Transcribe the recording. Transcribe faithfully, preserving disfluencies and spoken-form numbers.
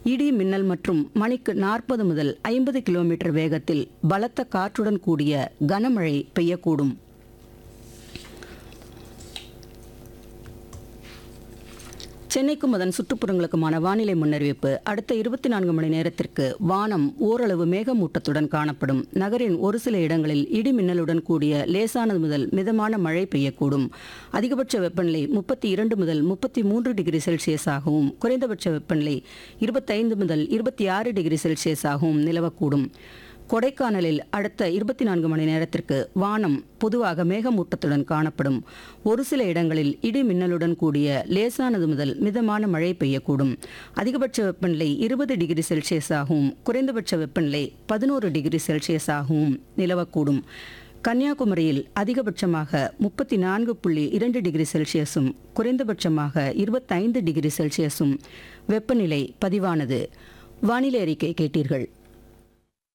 இடி மின்னல் மற்றும் மணிக்கு நாற்பது முதல் ஐம்பது கிலோமீட்டர் வேகத்தில் பலத்த காற்றுடன் கூடிய கனமழை பெய்யக்கூடும். சென்னைக்கும் அதன் சுற்றுப்புறங்களுக்குமான வானிலை முன்னறிவிப்பு. அடுத்த இருபத்தி நான்கு மணி நேரத்திற்கு வானம் ஓரளவு மேகமூட்டத்துடன் காணப்படும். நகரின் ஒரு சில இடங்களில் இடி மின்னலுடன் கூடிய லேசானது முதல் மிதமான மழை பெய்யக்கூடும். அதிகபட்ச வெப்பநிலை முப்பத்தி இரண்டு முதல் முப்பத்தி மூன்று டிகிரி செல்சியஸாகவும் குறைந்தபட்ச வெப்பநிலை இருபத்தைந்து முதல் இருபத்தி ஆறு டிகிரி செல்சியஸாகவும் நிலவக்கூடும். கொடைக்கானலில் அடுத்த இருபத்தி நான்கு மணி நேரத்திற்கு வானம் பொதுவாக மேகமூட்டத்துடன் காணப்படும். ஒரு சில இடங்களில் இடி மின்னலுடன் கூடிய லேசானது முதல் மிதமான மழை பெய்யக்கூடும். அதிகபட்ச வெப்பநிலை இருபது டிகிரி செல்சியஸாகவும் குறைந்தபட்ச வெப்பநிலை பதினோரு டிகிரி செல்சியஸாகவும் நிலவக்கூடும். கன்னியாகுமரியில் அதிகபட்சமாக முப்பத்தி நான்கு புள்ளி இரண்டு டிகிரி செல்சியஸும் குறைந்தபட்சமாக இருபத்தைந்து டிகிரி செல்சியஸும் வெப்பநிலை பதிவானது. வானிலை அறிக்கை கேட்டீர்கள்.